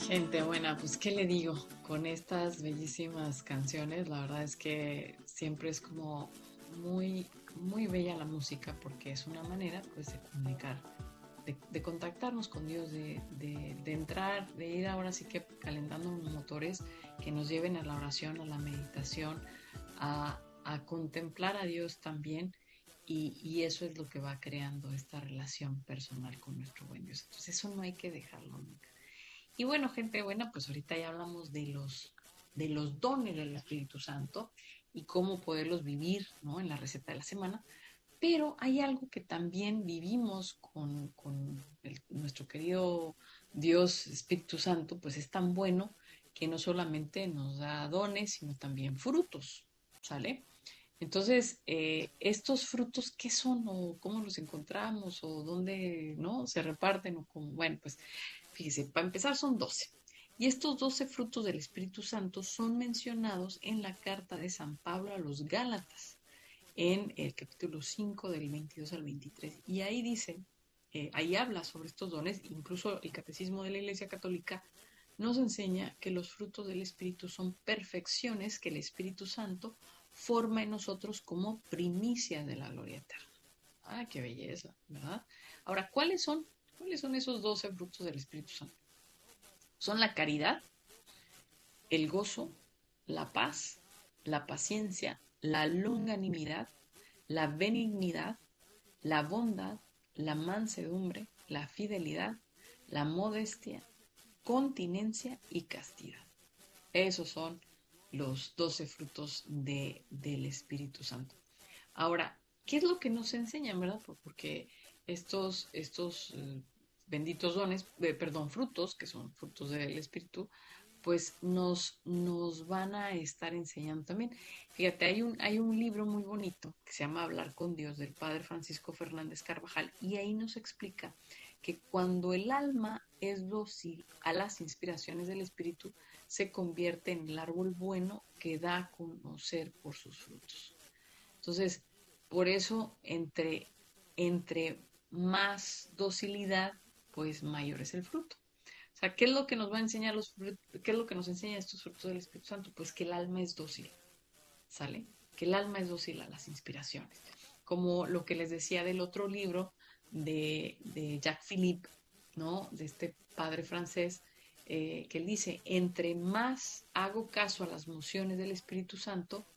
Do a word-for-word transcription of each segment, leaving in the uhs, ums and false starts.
Gente buena, pues ¿qué le digo? Con estas bellísimas canciones, la verdad es que siempre es como muy, muy bella la música porque es una manera pues de comunicar, de, de contactarnos con Dios, de, de, de entrar, de ir ahora sí que calentando los motores que nos lleven a la oración, a la meditación, a, a contemplar a Dios también y, y eso es lo que va creando esta relación personal con nuestro buen Dios. Entonces eso no hay que dejarlo nunca. Y bueno, gente buena, pues ahorita ya hablamos de los, de los dones del Espíritu Santo y cómo poderlos vivir, ¿no? En la receta de la semana. Pero hay algo que también vivimos con, con el- nuestro querido Dios Espíritu Santo, pues es tan bueno que no solamente nos da dones, sino también frutos, ¿sale? Entonces, eh, estos frutos, ¿qué son o cómo los encontramos o dónde, ¿no? Se reparten o cómo, bueno, pues fíjese, para empezar son doce. Y estos doce frutos del Espíritu Santo son mencionados en la carta de San Pablo a los Gálatas, en el capítulo cinco del veintidós al veintitrés. Y ahí dice, eh, ahí habla sobre estos dones, incluso el Catecismo de la Iglesia Católica nos enseña que los frutos del Espíritu son perfecciones que el Espíritu Santo forma en nosotros como primicias de la gloria eterna. Ah, qué belleza, ¿verdad? Ahora, ¿cuáles son? ¿Cuáles son esos doce frutos del Espíritu Santo? Son la caridad, el gozo, la paz, la paciencia, la longanimidad, la benignidad, la bondad, la mansedumbre, la fidelidad, la modestia, continencia y castidad. Esos son los doce frutos de, del Espíritu Santo. Ahora, ¿qué es lo que nos enseñan, verdad? Porque estos, estos eh, benditos dones, eh, perdón, frutos, que son frutos del Espíritu, pues nos, nos van a estar enseñando también. Fíjate, hay un, hay un libro muy bonito que se llama Hablar con Dios del padre Francisco Fernández Carvajal y ahí nos explica que cuando el alma es dócil a las inspiraciones del Espíritu, se convierte en el árbol bueno que da a conocer por sus frutos. Entonces, por eso, entre, entre más docilidad, pues mayor es el fruto. O sea, ¿qué es lo que nos va a enseñar los frutos? ¿Qué es lo que nos enseña estos frutos del Espíritu Santo? Pues que el alma es dócil, ¿sale? Que el alma es dócil a las inspiraciones. Como lo que les decía del otro libro de, de Jacques Philippe, ¿no? De este padre francés, eh, que él dice, entre más hago caso a las mociones del Espíritu Santo,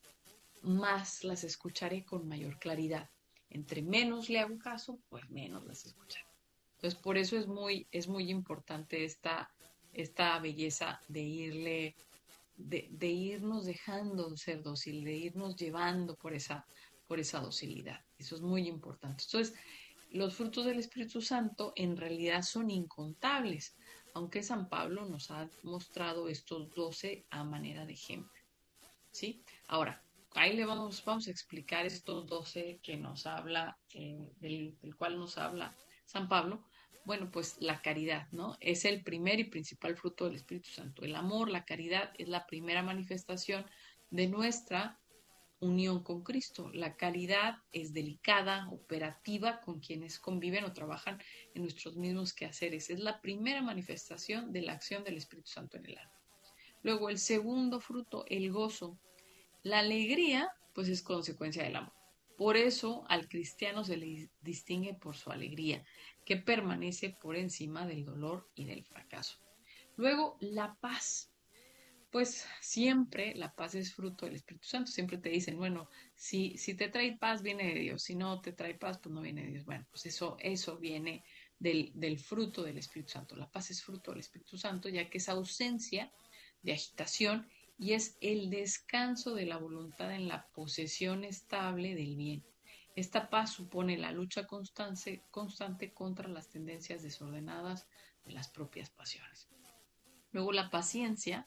más las escucharé con mayor claridad. Entre menos le hago caso, pues menos las escucharé. Entonces, por eso es muy, es muy importante esta, esta belleza de irle, de, de irnos dejando ser dócil, de irnos llevando por esa, por esa docilidad. Eso es muy importante. Entonces, los frutos del Espíritu Santo en realidad son incontables, aunque San Pablo nos ha mostrado estos doce a manera de ejemplo. ¿Sí? Ahora, ahí le vamos, vamos a explicar estos doce que nos habla, eh, del, del cual nos habla San Pablo. Bueno, pues la caridad, ¿no? Es el primer y principal fruto del Espíritu Santo. El amor, la caridad, es la primera manifestación de nuestra unión con Cristo. La caridad es delicada, operativa, con quienes conviven o trabajan en nuestros mismos quehaceres. Es la primera manifestación de la acción del Espíritu Santo en el alma. Luego, el segundo fruto, el gozo. La alegría, pues es consecuencia del amor. Por eso al cristiano se le distingue por su alegría, que permanece por encima del dolor y del fracaso. Luego, la paz. Pues siempre la paz es fruto del Espíritu Santo. Siempre te dicen, bueno, si, si te trae paz, viene de Dios. Si no te trae paz, pues no viene de Dios. Bueno, pues eso, eso viene del, del fruto del Espíritu Santo. La paz es fruto del Espíritu Santo, ya que es ausencia de agitación y es el descanso de la voluntad en la posesión estable del bien. Esta paz supone la lucha constante, constante contra las tendencias desordenadas de las propias pasiones. Luego la paciencia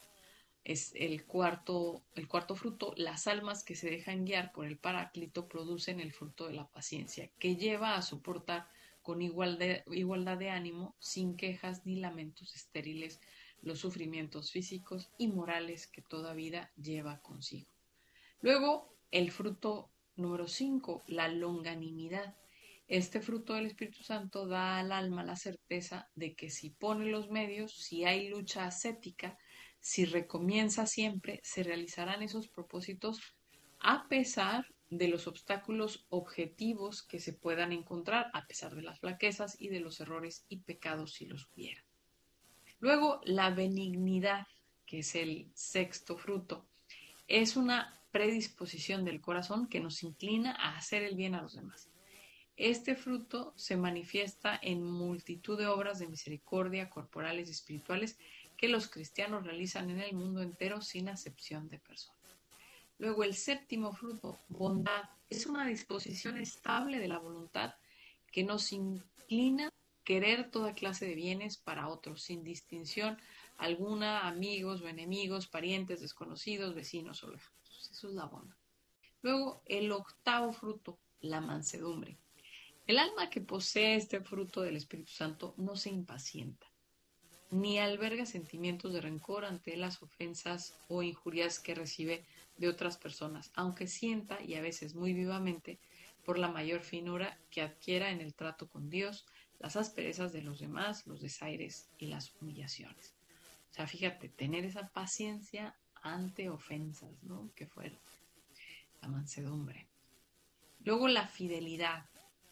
es el cuarto, el cuarto fruto. Las almas que se dejan guiar por el Paráclito producen el fruto de la paciencia, que lleva a soportar con igualdad, igualdad de ánimo, sin quejas ni lamentos estériles, los sufrimientos físicos y morales que toda vida lleva consigo. Luego, el fruto número cinco, la longanimidad. Este fruto del Espíritu Santo da al alma la certeza de que si pone los medios, si hay lucha ascética, si recomienza siempre, se realizarán esos propósitos a pesar de los obstáculos objetivos que se puedan encontrar, a pesar de las flaquezas y de los errores y pecados si los hubiera. Luego, la benignidad, que es el sexto fruto, es una predisposición del corazón que nos inclina a hacer el bien a los demás. Este fruto se manifiesta en multitud de obras de misericordia corporales y espirituales que los cristianos realizan en el mundo entero sin acepción de personas. Luego el séptimo fruto, bondad, es una disposición estable de la voluntad que nos inclina a querer toda clase de bienes para otros, sin distinción alguna, amigos o enemigos, parientes, desconocidos, vecinos o lejanos. Eso es la bondad. Luego el octavo fruto, la mansedumbre. El alma que posee este fruto del Espíritu Santo no se impacienta, ni alberga sentimientos de rencor ante las ofensas o injurias que recibe de otras personas, aunque sienta, y a veces muy vivamente, por la mayor finura que adquiera en el trato con Dios, las asperezas de los demás, los desaires y las humillaciones. O sea, fíjate, tener esa paciencia ante ofensas, ¿no? Que fue la mansedumbre. Luego la fidelidad.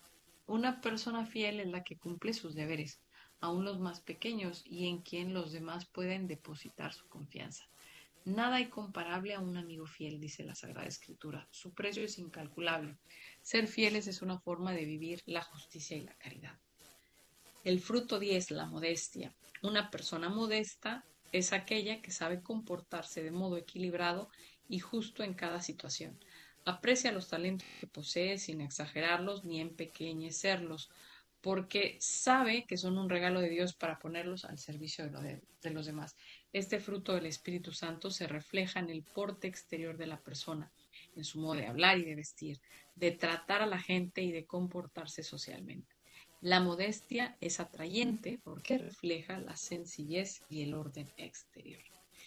Una persona fiel es la que cumple sus deberes, aun los más pequeños, y en quien los demás pueden depositar su confianza. Nada hay comparable a un amigo fiel, dice la Sagrada Escritura. Su precio es incalculable. Ser fieles es una forma de vivir la justicia y la caridad. El fruto diez, la modestia. Una persona modesta es aquella que sabe comportarse de modo equilibrado y justo en cada situación. Aprecia los talentos que posee sin exagerarlos ni empequeñecerlos, porque sabe que son un regalo de Dios para ponerlos al servicio de, lo de, de los demás. Este fruto del Espíritu Santo se refleja en el porte exterior de la persona, en su modo de hablar y de vestir, de tratar a la gente y de comportarse socialmente. La modestia es atrayente porque refleja la sencillez y el orden exterior.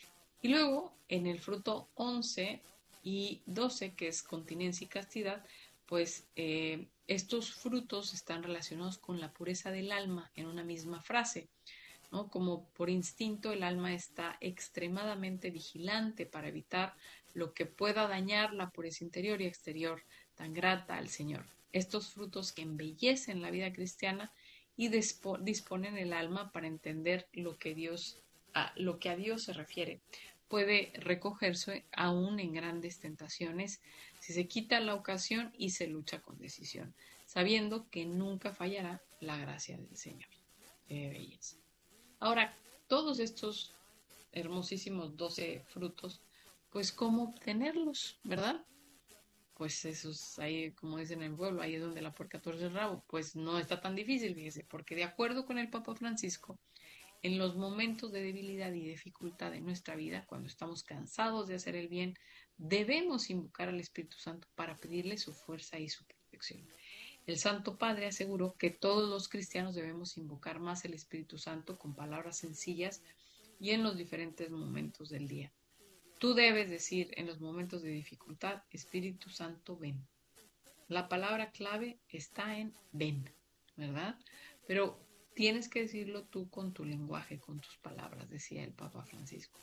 Y luego, en el fruto once y doce, que es continencia y castidad, pues eh, estos frutos están relacionados con la pureza del alma en una misma frase, ¿no? Como por instinto el alma está extremadamente vigilante para evitar lo que pueda dañar la pureza interior y exterior tan grata al Señor. Estos frutos que embellecen la vida cristiana y disponen el alma para entender lo que Dios, a, lo que a Dios se refiere. Puede recogerse aún en grandes tentaciones si se quita la ocasión y se lucha con decisión, sabiendo que nunca fallará la gracia del Señor. Qué belleza. Ahora, todos estos hermosísimos doce frutos, pues cómo obtenerlos, ¿verdad? Pues esos ahí, como dicen en el pueblo, ahí es donde la puerca torce el rabo. Pues no está tan difícil, fíjese, porque de acuerdo con el Papa Francisco, en los momentos de debilidad y dificultad de nuestra vida, cuando estamos cansados de hacer el bien, debemos invocar al Espíritu Santo para pedirle su fuerza y su protección. El Santo Padre aseguró que todos los cristianos debemos invocar más el Espíritu Santo con palabras sencillas y en los diferentes momentos del día. Tú debes decir en los momentos de dificultad, Espíritu Santo, ven. La palabra clave está en ven, ¿verdad? Pero tienes que decirlo tú con tu lenguaje, con tus palabras, decía el Papa Francisco.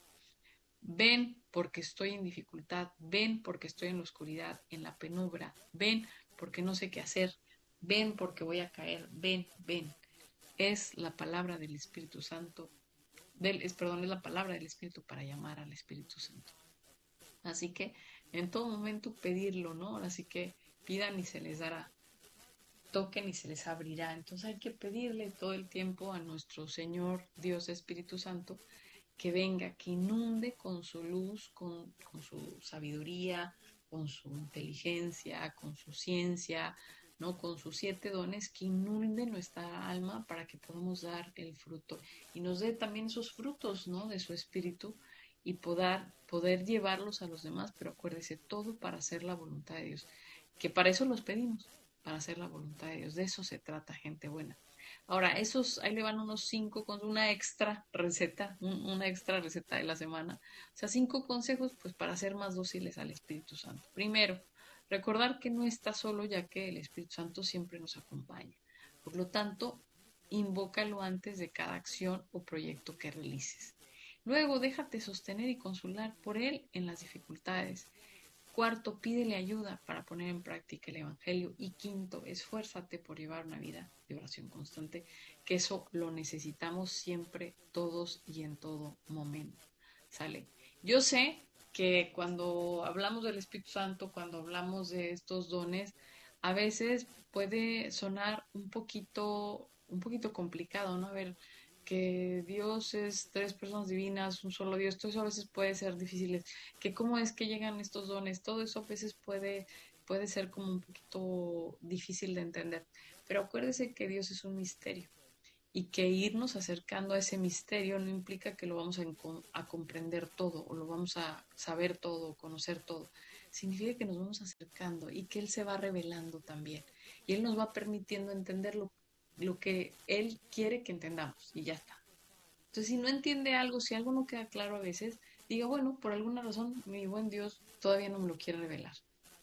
Ven porque estoy en dificultad, ven porque estoy en la oscuridad, en la penumbra, ven porque no sé qué hacer, ven porque voy a caer, ven, ven. Es la palabra del Espíritu Santo, del, es, perdón, es la palabra del Espíritu para llamar al Espíritu Santo. Así que en todo momento pedirlo, ¿no? Así que pidan y se les dará, toquen y se les abrirá. Entonces hay que pedirle todo el tiempo a nuestro Señor, Dios Espíritu Santo, que venga, que inunde con su luz, con, con su sabiduría, con su inteligencia, con su ciencia, ¿no? Con sus siete dones, que inunde nuestra alma para que podamos dar el fruto y nos dé también esos frutos, ¿no? De su espíritu y poder, poder llevarlos a los demás, pero acuérdese, todo para hacer la voluntad de Dios, que para eso los pedimos, para hacer la voluntad de Dios. De eso se trata, gente buena. Ahora, esos, ahí le van unos cinco con una extra receta, un, una extra receta de la semana. O sea, cinco consejos, pues, para ser más dóciles al Espíritu Santo. Primero, Recordar que no estás solo, ya que el Espíritu Santo siempre nos acompaña. Por lo tanto, invócalo antes de cada acción o proyecto que realices. Luego, déjate sostener y consolar por Él en las dificultades. Cuarto, pídele ayuda para poner en práctica el Evangelio. Y quinto, esfuérzate por llevar una vida de oración constante, que eso lo necesitamos siempre, todos y en todo momento. ¿Sale? Yo sé que cuando hablamos del Espíritu Santo, cuando hablamos de estos dones, a veces puede sonar un poquito, un poquito complicado, ¿no? A ver, que Dios es tres personas divinas, un solo Dios, todo eso a veces puede ser difícil, que cómo es que llegan estos dones, todo eso a veces puede, puede ser como un poquito difícil de entender, pero acuérdese que Dios es un misterio y que irnos acercando a ese misterio no implica que lo vamos a, a comprender todo o lo vamos a saber todo, conocer todo, significa que nos vamos acercando y que Él se va revelando también y Él nos va permitiendo entenderlo lo que Él quiere que entendamos y ya está. Entonces, si no entiende algo, si algo no queda claro a veces, diga, bueno, por alguna razón mi buen Dios todavía no me lo quiere revelar.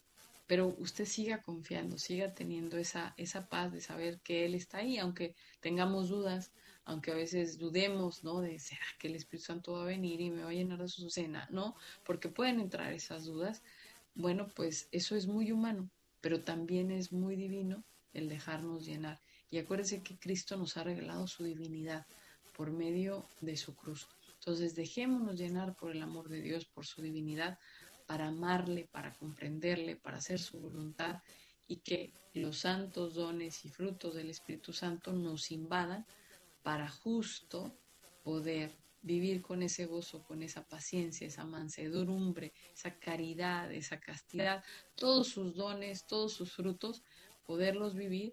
Pero usted siga confiando, siga teniendo esa, esa paz de saber que Él está ahí, aunque tengamos dudas, aunque a veces dudemos, ¿no? De, ¿será que el Espíritu Santo va a venir y me va a llenar de su cena? ¿No? Porque pueden entrar esas dudas. Bueno, pues eso es muy humano, pero también es muy divino el dejarnos llenar. Y acuérdense que Cristo nos ha revelado su divinidad por medio de su cruz. Entonces dejémonos llenar por el amor de Dios, por su divinidad, para amarle, para comprenderle, para hacer su voluntad y que los santos dones y frutos del Espíritu Santo nos invadan para justo poder vivir con ese gozo, con esa paciencia, esa mansedumbre, esa caridad, esa castidad, todos sus dones, todos sus frutos, poderlos vivir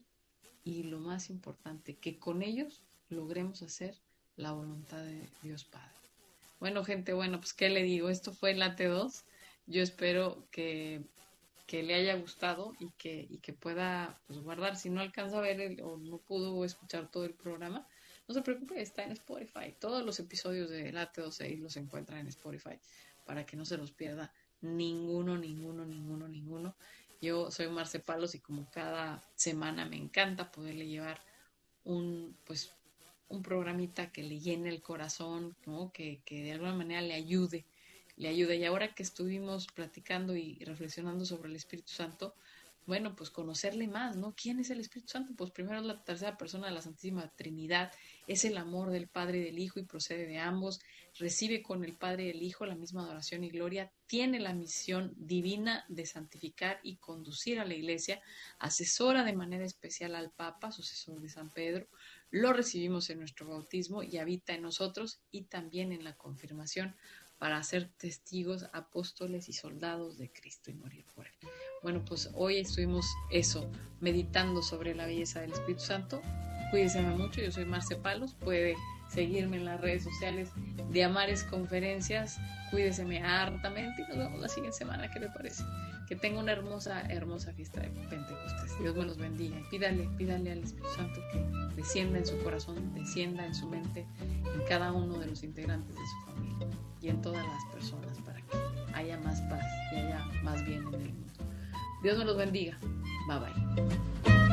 y lo más importante, que con ellos logremos hacer la voluntad de Dios Padre. Bueno, gente, bueno, pues ¿qué le digo? Esto fue el A T dos. Yo espero que, que le haya gustado y que, y que pueda pues, guardar. Si no alcanza a ver el, o no pudo escuchar todo el programa, no se preocupe, está en Spotify. Todos los episodios del A T dos los encuentran en Spotify para que no se los pierda ninguno, ninguno, ninguno, ninguno. Yo soy Marce Palos y como cada semana me encanta poderle llevar un, pues, un programita que le llene el corazón, ¿no? que, que de alguna manera le ayude, le ayude. Y ahora que estuvimos platicando y reflexionando sobre el Espíritu Santo, bueno, pues conocerle más, ¿no? ¿Quién es el Espíritu Santo? Pues primero es la tercera persona de la Santísima Trinidad, es el amor del Padre y del Hijo y procede de ambos, recibe con el Padre y el Hijo la misma adoración y gloria, tiene la misión divina de santificar y conducir a la Iglesia, asesora de manera especial al Papa, sucesor de San Pedro, lo recibimos en nuestro bautismo y habita en nosotros y también en la confirmación para ser testigos, apóstoles y soldados de Cristo y morir por Él. Bueno, pues hoy estuvimos eso, meditando sobre la belleza del Espíritu Santo. Cuídense mucho, yo soy Marce Palos, puede seguirme en las redes sociales de Amares Conferencias, cuídeseme hartamente y nos vemos la siguiente semana, ¿qué le parece? Que tenga una hermosa, hermosa fiesta de Pentecostés. Dios me los bendiga y pídale, pídale al Espíritu Santo que descienda en su corazón, descienda en su mente, en cada uno de los integrantes de su familia y en todas las personas para que haya más paz y haya más bien en el mundo. Dios me los bendiga. Bye bye.